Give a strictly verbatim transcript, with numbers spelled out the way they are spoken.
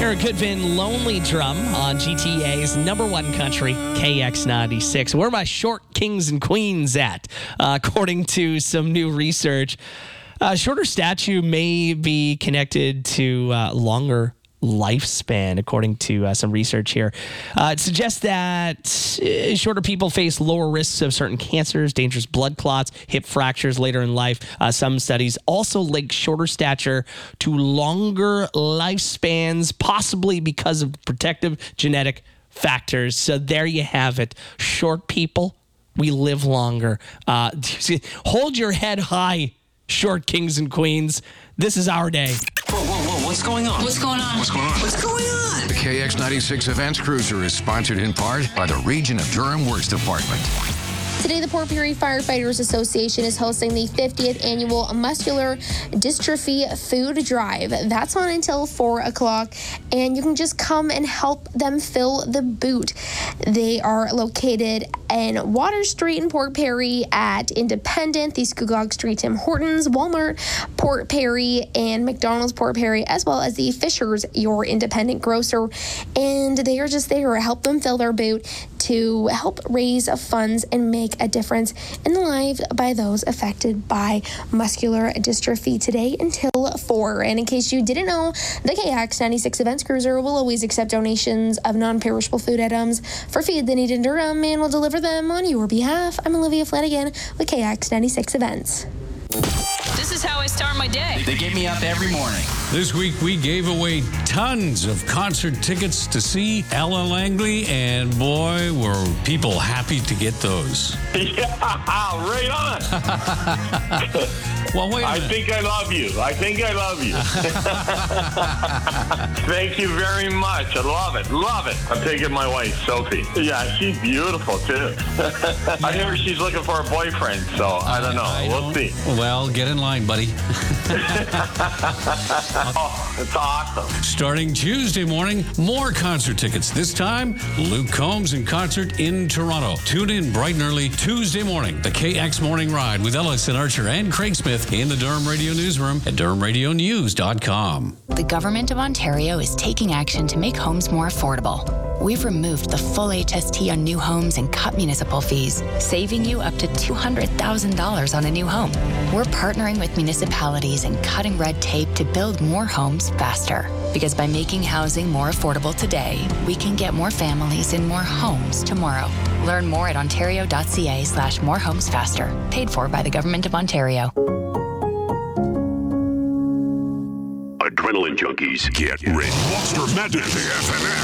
Eric Goodman, Lonely Drum on G T A's number one country, K X ninety-six. Where are my short kings and queens at? Uh, according to some new research, uh, shorter stature may be connected to uh, longer lifespan, according to uh, some research here. Uh, it suggests that uh, shorter people face lower risks of certain cancers, dangerous blood clots, hip fractures later in life. Uh, some studies also link shorter stature to longer lifespans, possibly because of protective genetic factors. So there you have it. Short people, we live longer. Uh, hold your head high, short kings and queens. This is our day. Whoa, whoa, whoa, what's going on? What's going on? What's going on? What's going on? The K X ninety-six Events Cruiser is sponsored in part by the Region of Durham Works Department. Today, the Port Perry Firefighters Association is hosting the fiftieth Annual Muscular Dystrophy Food Drive. That's on until four o'clock, and you can just come and help them fill the boot. They are located in Water Street in Port Perry, at Independent, the Scugog Street Tim Hortons, Walmart, Port Perry, and McDonald's Port Perry, as well as the Fisher's, your independent grocer. And they are just there to help them fill their boot, to help raise funds and make a difference in the lives by those affected by muscular dystrophy today until four. And in case you didn't know, the K X ninety-six Events Cruiser will always accept donations of non-perishable food items for Feed the Need in Durham and will deliver them on your behalf. I'm Olivia Flanagan with K X ninety-six Events. This is how I start my day. They get me up every morning. This week, we gave away tons of concert tickets to see Ella Langley, and boy, were people happy to get those. Yeah, right on. Well, wait a I minute. think I love you. I think I love you. Thank you very much. I love it. Love it. I'm taking my wife, Sophie. Yeah, she's beautiful, too. I hear she's looking for a boyfriend, so I don't know. I we'll don't- see. Well, get in line, buddy. Oh, it's awesome. Starting Tuesday morning, more concert tickets. This time, Luke Combs in concert in Toronto. Tune in bright and early Tuesday morning. The K X Morning Ride with Ellison Archer and Craig Smith in the Durham Radio Newsroom at durham radio news dot com. The Government of Ontario is taking action to make homes more affordable. We've removed the full H S T on new homes and cut municipal fees, saving you up to two hundred thousand dollars on a new home. We're partnering with municipalities and cutting red tape to build more homes faster. Because by making housing more affordable today, we can get more families in more homes tomorrow. Learn more at ontario.ca slash more homes faster. Paid for by the Government of Ontario. Adrenaline junkies, get ready. Monster Madness, the F M X.